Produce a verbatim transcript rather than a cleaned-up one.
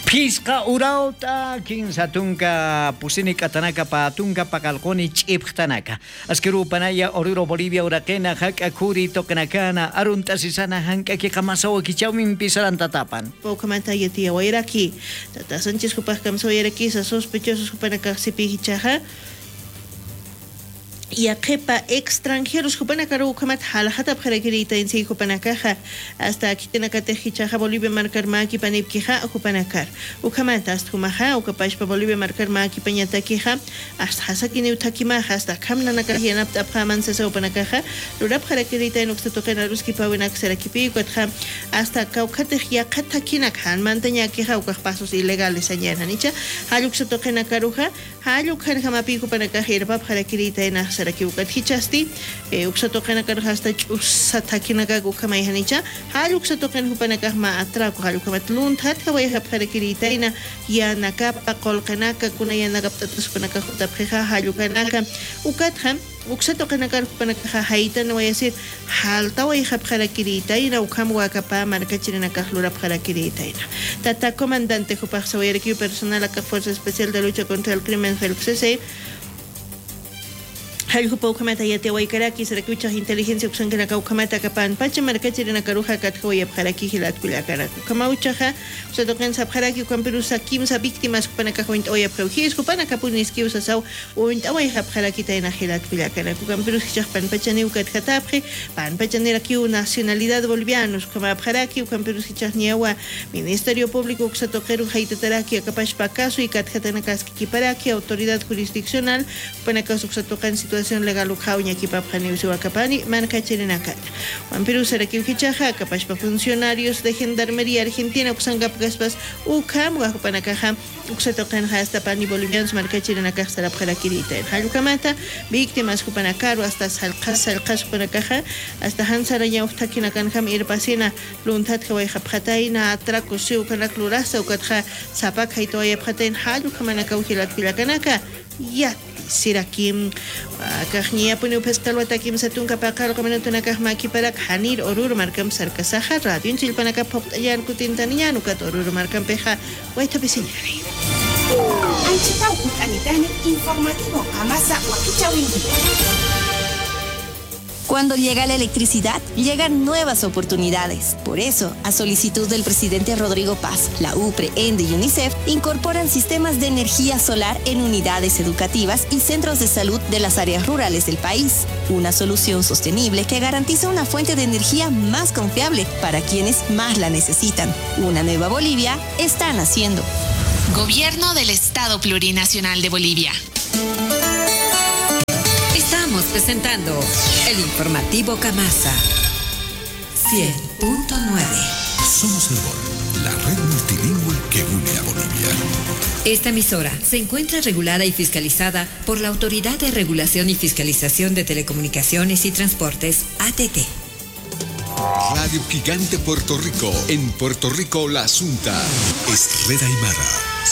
Pisqa urauta kinsa tunka pusini katanaka pa tunka pakalqoni ch'ipqtanaka askiru panaya oruro Bolivia urakena haka kuri tokanakana arunta sisana hanka ki qamasawa kichawmi pisarantatapan Paukamanta yatia wairaki tata Sánchez kupaj kamsoyaraki sa sospechosos kupanaka sipihichaja Yakepa extranjeros kupanaka rukamat halahata pjarakirita en si kupanakaja hasta aquí tenakatejichaja Bolivia marcar maki panipkija kupanakar ukamata hasta kumaja ukapashpa Bolivia marcar maki pañatakija hasta hasakini utakimaja hasta kamna nakajiana tapjaman se upanakaja lurap pjarakirita en uxtatoqena ruski pawenak serakipi ukatja hasta kaukatejia katakinak han mantaña kija ukajpasos ilegales añana nicha haluxtatoqena karuja halukhan jamapi kupanakaja irpa pjarakirita en saraki ukathichasti uksatoqena karhasta usatakinaga ukamayhanicha halukatoqen hupanakah ma atraku halukamat lunthat haway hapharakiritaina yanakapa qolqanaka kunayanagaptatus panakah utapjeja halukanaka ukatha uksatoqenakar hupanakah haytan wayasir haltaway hapharakiritaina ukam wakapa markachirinakah lurapharakiritaina tata comandante hupajsawayarki personal acá Fuerza Especial de Lucha contra el Crimen Felxese Halku paukamata yate waikaraki sarakucha inteligencia uksangana kaukamata kapan pacha markachirina karuja kathoya pharaki hilat kulakara kamauchaja usatoqen sabharaki kamperusa kimsa víctimas kupanaka hoint oya preuhis kupanaka punis kiusa saw oint awai habharaki taina hilat kulakara kamperus chahpan pacha neukat katapre pan pacha nera kiu nacionalidad bolivianos kama habharaki kamperus chahniawa Ministerio Público usatoqeru haitataraki akapash pakaso y kathatana kaski kiparaki autoridad jurisdiccional kupanaka usatoqen legal ukauña kipa pani usuakapani mankachirinaka Juan Perú saraki ukichaja kapashpa funcionarios de gendarmería argentina usangap gaspas ukam wapanakaja uksatoqen hasta pani bolivianos markachirinaka sarap harakirita halukamata víctimas kupanakaru hasta salqas salqas kupanakaja hasta hansaraya uktakinakan ham irpasina luntat hawai hapkhataina atraco siu kanak lurasa ukatja sapak haitoya phatain halukamanaka uhilat pilakanaka ya sirakim kahnia punu pestal watakim satunka pakal komentunaka maki parak hanir orur markam sarkasaha radio chilpanaka poptayan kutintanian ukat orur markam peja waita peseñari Anchitau utanitani informativo amasa wakichawingi Cuando llega la electricidad, llegan nuevas oportunidades. Por eso, a solicitud del presidente Rodrigo Paz, la UPRE, ENDE y UNICEF incorporan sistemas de energía solar en unidades educativas y centros de salud de las áreas rurales del país. Una solución sostenible que garantiza una fuente de energía más confiable para quienes más la necesitan. Una nueva Bolivia está naciendo. Gobierno del Estado Plurinacional de Bolivia. Estamos presentando el informativo Camasa cien punto nueve. Somos el Gol, la red multilingüe que une a Bolivia. Esta emisora se encuentra regulada y fiscalizada por la Autoridad de Regulación y Fiscalización de Telecomunicaciones y Transportes, A T T. Radio Gigante Puerto Rico. En Puerto Rico, La Asunta es Red Aymara.